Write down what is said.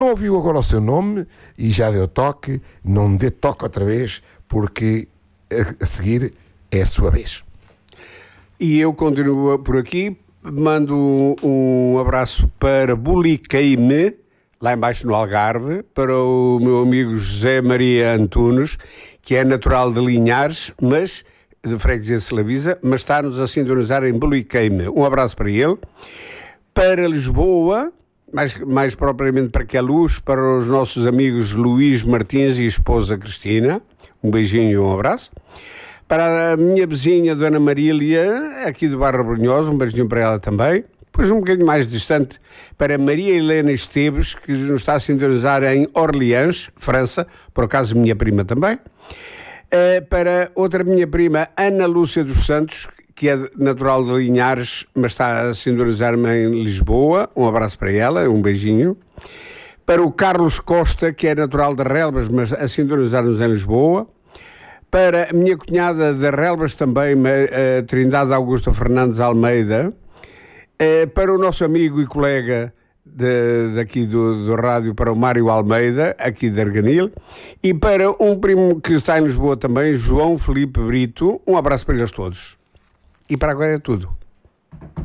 Não ouviu agora o seu nome e já deu toque, não dê toque outra vez, porque a seguir é a sua vez. E eu continuo por aqui, mando um abraço para Buliqueime, lá embaixo no Algarve, para o meu amigo José Maria Antunes, que é natural de Linhares, mas de Freguesia de Slavisa, mas está-nos a sintonizar em Buliqueime. Um abraço para ele. Para Lisboa, mais propriamente para Queluz, para os nossos amigos Luís Martins e esposa Cristina. Um beijinho e um abraço. Para a minha vizinha Dona Marília, aqui do Barra Brunhosa, um beijinho para ela também. Depois um bocadinho mais distante, para Maria Helena Esteves, que nos está a sintonizar em Orleans, França, por acaso minha prima também. Para outra minha prima, Ana Lúcia dos Santos, que é natural de Linhares, mas está a sintonizar-me em Lisboa. Um abraço para ela, um beijinho. Para o Carlos Costa, que é natural de Relvas, mas a sintonizar-nos em Lisboa. Para a minha cunhada de Relvas também, a Trindade Augusta Fernandes Almeida. Para o nosso amigo e colega daqui do rádio, para o Mário Almeida, aqui de Arganil. E para um primo que está em Lisboa também, João Felipe Brito. Um abraço para eles todos. E para agora é tudo.